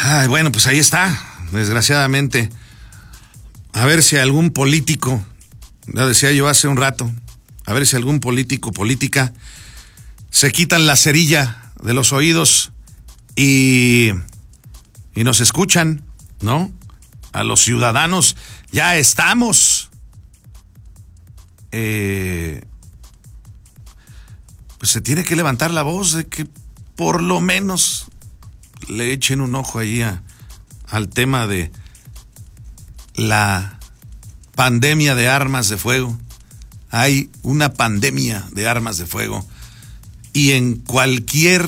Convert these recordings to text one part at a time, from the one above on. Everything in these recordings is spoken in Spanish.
Ay, bueno, pues ahí está, desgraciadamente. A ver si algún político, lo decía yo hace un rato, a ver si algún político, política, se quitan la cerilla de los oídos y nos escuchan, ¿no? A los ciudadanos, ya estamos. Pues se tiene que levantar la voz de que por lo menos le echen un ojo ahí al tema de la pandemia de armas de fuego. Hay una pandemia de armas de fuego y en cualquier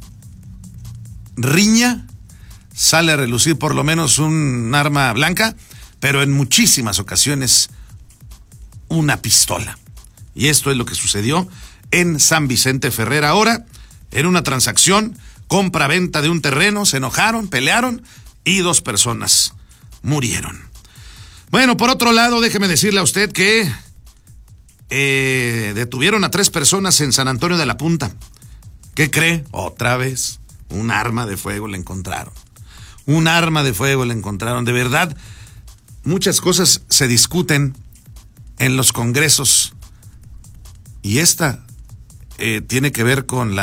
riña sale a relucir por lo menos un arma blanca, pero en muchísimas ocasiones una pistola. Y esto es lo que sucedió en San Vicente Ferrer. Ahora, en una transacción, compra-venta de un terreno, se enojaron, pelearon y 2 personas murieron. Bueno, por otro lado, déjeme decirle a usted que detuvieron a 3 personas en San Antonio de la Punta. ¿Qué cree? Otra vez, un arma de fuego le encontraron. Un arma de fuego le encontraron. De verdad, muchas cosas se discuten en los congresos y esta tiene que ver con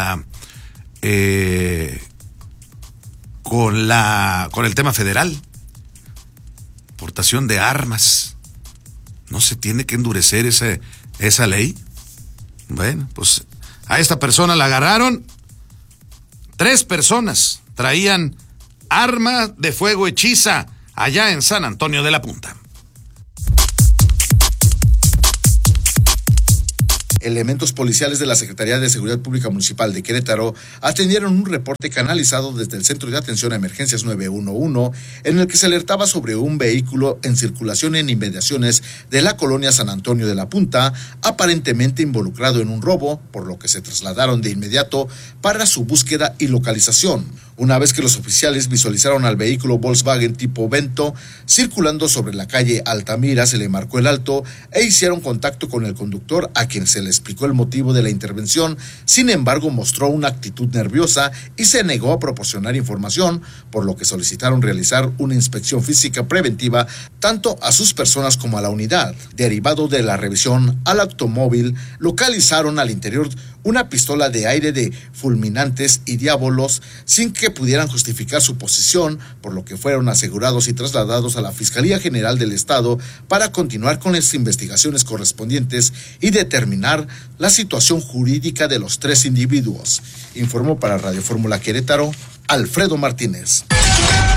el tema federal. Portación de armas. ¿No se tiene que endurecer esa ley? Bueno, pues a esta persona la agarraron. 3 personas traían arma de fuego hechiza allá en San Antonio de la Punta. Elementos policiales de la Secretaría de Seguridad Pública Municipal de Querétaro atendieron un reporte canalizado desde el Centro de Atención a Emergencias 911, en el que se alertaba sobre un vehículo en circulación en inmediaciones de la colonia San Antonio de la Punta, aparentemente involucrado en un robo, por lo que se trasladaron de inmediato para su búsqueda y localización. Una vez que los oficiales visualizaron al vehículo Volkswagen tipo Vento circulando sobre la calle Altamira, se le marcó el alto e hicieron contacto con el conductor, a quien se le explicó el motivo de la intervención. Sin embargo, mostró una actitud nerviosa y se negó a proporcionar información, por lo que solicitaron realizar una inspección física preventiva tanto a sus personas como a la unidad. Derivado de la revisión al automóvil, localizaron al interior una pistola de aire de fulminantes y diábolos sin que pudieran justificar su posesión, por lo que fueron asegurados y trasladados a la Fiscalía General del Estado para continuar con las investigaciones correspondientes y determinar la situación jurídica de los 3 individuos. Informó para Radio Fórmula Querétaro, Alfredo Martínez.